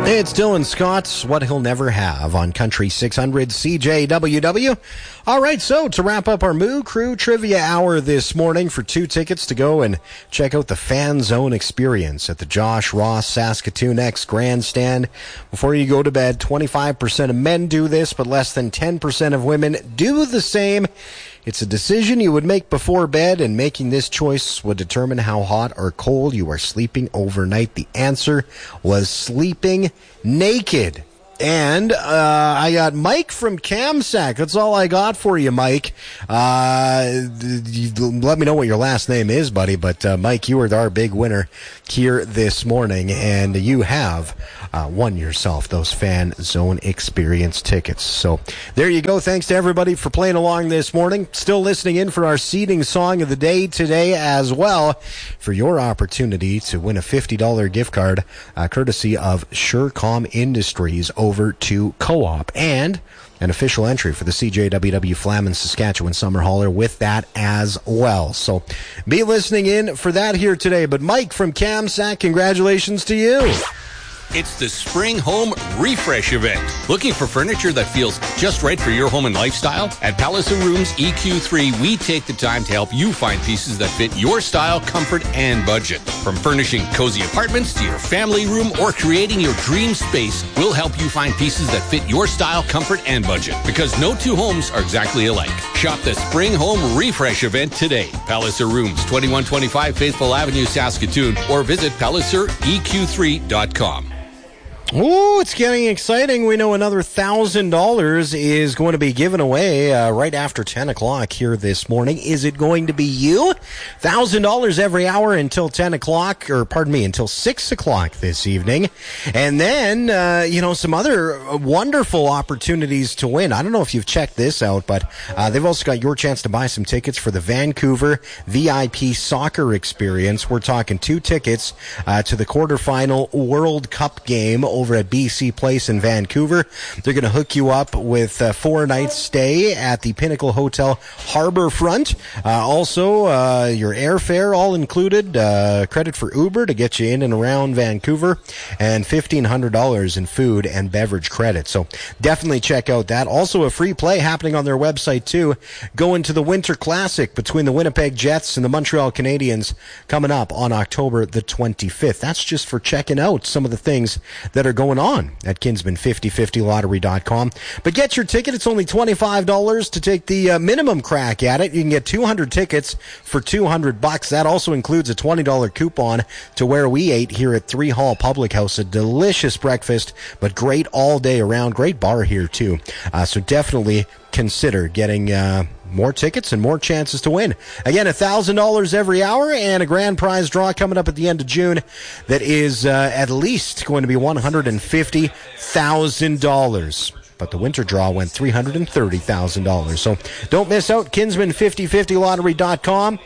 It's Dylan Scott's What He'll Never Have on Country 600 CJWW. All right, so to wrap up our Moo Crew Trivia Hour this morning for 2 tickets to go and check out the Fan Zone experience at the Josh Ross Saskatoon X Grandstand. Before you go to bed, 25% of men do this, but less than 10% of women do the same. It's a decision you would make before bed, and making this choice would determine how hot or cold you are sleeping overnight. The answer was sleeping naked. And I got Mike from Kamsack. That's all I got for you, Mike. Let me know what your last name is, buddy. But Mike, you are our big winner here this morning, and you have won yourself those Fan Zone Experience tickets. So there you go. Thanks to everybody for playing along this morning. Still listening in for our seeding song of the day today as well, for your opportunity to win a $50 gift card courtesy of Surecom Industries over to Co-op, and an official entry for the CJWW Flamin Saskatchewan Summer Hauler with that as well. So be listening in for that here today. But Mike from Kamsack, congratulations to you. It's the Spring Home Refresh event. Looking for furniture that feels just right for your home and lifestyle? At Palliser Rooms EQ3, we take the time to help you find pieces that fit your style, comfort, and budget. From furnishing cozy apartments to your family room or creating your dream space, we'll help you find pieces that fit your style, comfort, and budget. Because no two homes are exactly alike. Shop the Spring Home Refresh event today. Palliser Rooms, 2125 Faithful Avenue, Saskatoon, or visit PalliserEQ3.com. Ooh, it's getting exciting. We know another $1,000 is going to be given away right after 10 o'clock here this morning. Is it going to be you? $1,000 every hour until 10 o'clock, or pardon me, until 6 o'clock this evening. And then, some other wonderful opportunities to win. I don't know if you've checked this out, but they've also got your chance to buy some tickets for the Vancouver VIP Soccer Experience. We're talking 2 tickets to the quarterfinal World Cup game over at BC Place in Vancouver. They're going to hook you up with a 4-night stay at the Pinnacle Hotel Harbourfront. Also, your airfare all included, credit for Uber to get you in and around Vancouver, and $1,500 in food and beverage credit. So definitely check out that. Also a free play happening on their website too. Going to the Winter Classic between the Winnipeg Jets and the Montreal Canadiens coming up on October the 25th. That's just for checking out some of the things that are going on at Kinsman5050lottery.com. But get your ticket. It's only $25 to take the minimum crack at it. You can get 200 tickets for $200. That also includes a $20 coupon to where we ate here at 3 Hall Public House. A delicious breakfast, but great all day around. Great bar here too. So definitely consider getting more tickets and more chances to win. Again, $1,000 every hour and a grand prize draw coming up at the end of June that is at least going to be $150,000. But the winter draw went $330,000. So don't miss out. Kinsman5050lottery.com.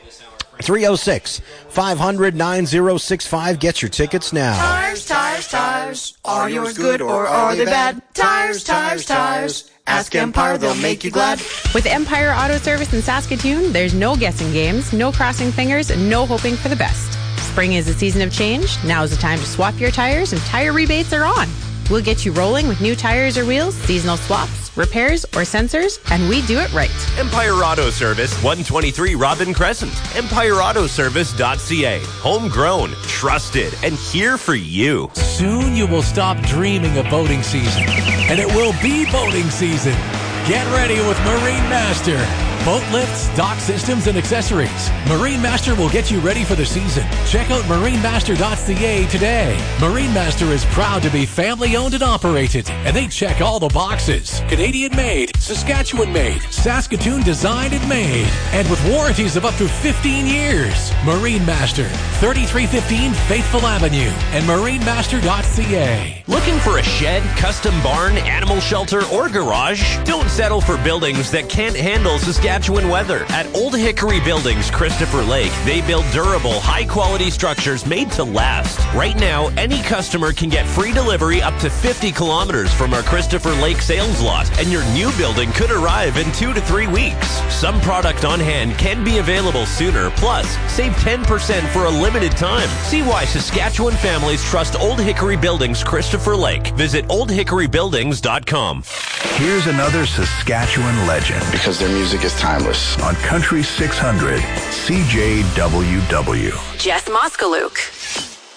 306-500-9065. Get your tickets now. Tires, tires, tires. Are yours good or are they bad? Tires, tires, tires. Ask Empire, they'll make you glad. With Empire Auto Service in Saskatoon, there's no guessing games, no crossing fingers, and no hoping for the best. Spring is a season of change. Now is the time to swap your tires, and tire rebates are on. We'll get you rolling with new tires or wheels, seasonal swaps, repairs, or sensors, and we do it right. Empire Auto Service, 123 Robin Crescent. EmpireAutoservice.ca. Homegrown, trusted, and here for you. Soon you will stop dreaming of boating season, and it will be boating season. Get ready with Marine Master. Boat lifts, dock systems, and accessories. Marine Master will get you ready for the season. Check out marinemaster.ca today. Marine Master is proud to be family-owned and operated, and they check all the boxes. Canadian-made, Saskatchewan-made, Saskatoon-designed and made, and with warranties of up to 15 years. Marine Master, 3315 Faithful Avenue, and marinemaster.ca. Looking for a shed, custom barn, animal shelter, or garage? Don't settle for buildings that can't handle Saskatchewan Saskatchewan weather. At Old Hickory Buildings, Christopher Lake, they build durable, high-quality structures made to last. Right now, any customer can get free delivery up to 50 kilometers from our Christopher Lake sales lot, and your new building could arrive in 2 to 3 weeks. Some product on hand can be available sooner, plus save 10% for a limited time. See why Saskatchewan families trust Old Hickory Buildings, Christopher Lake. Visit oldhickorybuildings.com. Here's another Saskatchewan legend. Because their music is timeless. On Country 600, CJWW. Jess Moskaluk.